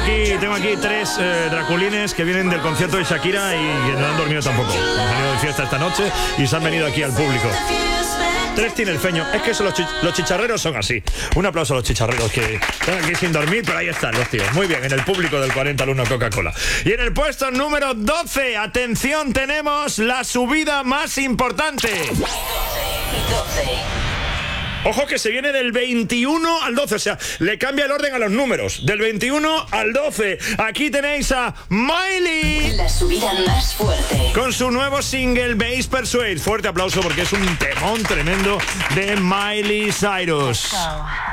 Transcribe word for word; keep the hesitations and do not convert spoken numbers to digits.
Aquí, tengo aquí tres eh, draculines que vienen del concierto de Shakira y que no han dormido tampoco. Han venido de fiesta esta noche y se han venido aquí al público. Tres tinerfeños. Es que eso, los, chi los chicharreros son así. Un aplauso a los chicharreros que están aquí sin dormir, pero ahí están los tíos. Muy bien, en el público del cuarenta al uno Coca-Cola. Y en el puesto número doce, atención, tenemos la subida más importante. doce. Ojo que se viene del veintiuno al doce, o sea, le cambia el orden a los números. Del veintiuno al doce. Aquí tenéis a Miley. La subida más fuerte. Con su nuevo single, Base Persuade. Fuerte aplauso porque es un temón tremendo de Miley Cyrus.